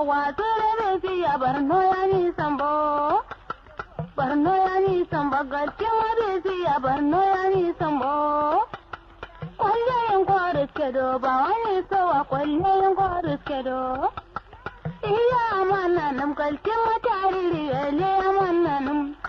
wato da fi ya barno ya ni sambo barno ya ni sambo gaske ma fi ya barno ya ni sambo kwalle yin kwaris kedo ba wani sawa kwalle yin kwaris kedo iya amanna nam kalkin matariri ele amanna nam